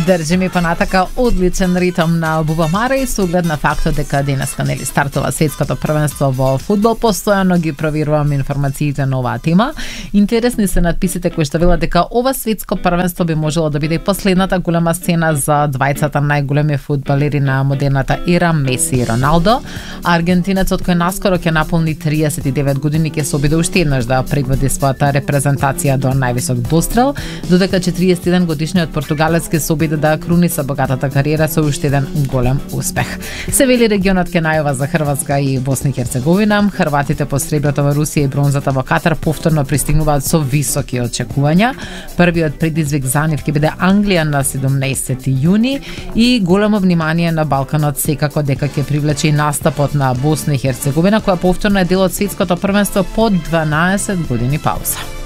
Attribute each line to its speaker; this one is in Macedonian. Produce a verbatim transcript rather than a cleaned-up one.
Speaker 1: Држиме понатака одличен ритм на Бубамара и со оглед на фактот дека денеска нели стартува светското првенство во фудбал, постојано ги проверувам информациите на оваа тема. Интересни се надписите кои што велат дека ова светско првенство би можело да биде последната голема сцена за двајцата најголеми фудбалери на модерната ера, Меси и Роналдо. Аргентинецот кој наскоро ќе наполни триесет и девет години ќе се обиде уште еднаш да предводи својата репрезентација до највисок дострел, додека четириесет и еден годишниот португалец ќе се обиде да круни со богатата кариера со уште еден голем успех. Се вели регионот ќе најава за Хрватска и Босна и Херцеговина. Хрватите по среброто во Русија и бронзата во Катар повторно пристигнуваат со високи очекувања. Првиот предизвик за нив ќе биде Англија на седумнаесети јуни и големо внимание на Балканот секако дека ќе привлече и настапот на Босна и Херцеговина, која повторно е дел од светското првенство по дванаесет години пауза.